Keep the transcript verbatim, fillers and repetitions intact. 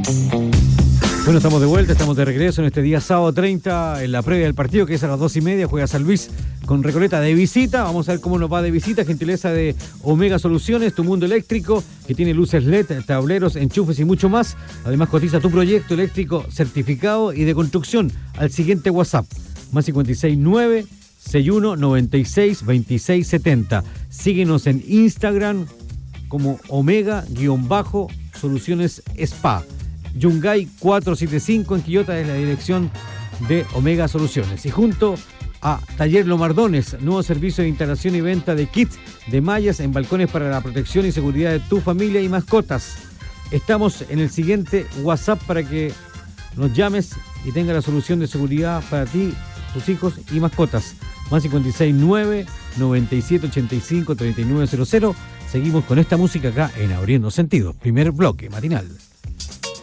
Bueno, estamos de vuelta, estamos de regreso en este día sábado treinta, en la previa del partido, que es a las dos y media, juega San Luis con Recoleta de visita. Vamos a ver cómo nos va de visita, gentileza de Omega Soluciones, tu mundo eléctrico, que tiene luces L E D, tableros, enchufes y mucho más. Además, cotiza tu proyecto eléctrico certificado y de construcción al siguiente WhatsApp, más cincuenta y seis nueve, sesenta y uno, noventa y seis, veintiséis setenta. Síguenos en Instagram como Omega-Soluciones Spa. Yungay cuatrocientos setenta y cinco en Quillota es la dirección de Omega Soluciones. Y junto a Taller Lomardones, nuevo servicio de instalación y venta de kits de mallas en balcones para la protección y seguridad de tu familia y mascotas. Estamos en el siguiente WhatsApp para que nos llames y tenga la solución de seguridad para ti, tus hijos y mascotas. Más cincuenta y seis nueve, noventa y siete, ochenta y cinco, treinta y nueve cero cero. Seguimos con esta música acá en Abriendo Sentidos. Primer bloque matinal.